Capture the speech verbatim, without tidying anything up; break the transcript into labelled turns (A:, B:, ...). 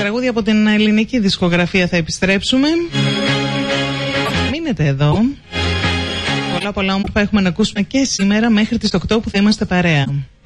A: τραγούδια από την ελληνική δισκογραφία θα επιστρέψουμε. Μείνετε εδώ. Πολλά πολλά όμορφα έχουμε να ακούσουμε και σήμερα μέχρι τις οκτώ που θα είμαστε παρέα.